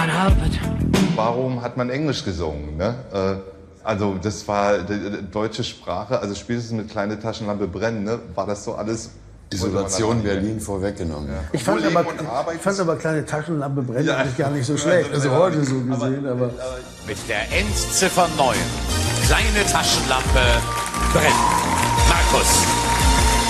Warum hat man Englisch gesungen? Ne? Also das war die deutsche Sprache, also spätestens mit kleine Taschenlampe brennen, ne? War das so alles... Isolation Berlin vorweggenommen. Ja. Ich fand aber kleine Taschenlampe brennen eigentlich gar nicht so schlecht. Also heute so gesehen, aber... Mit der Endziffer 9. Kleine Taschenlampe brennt. Markus.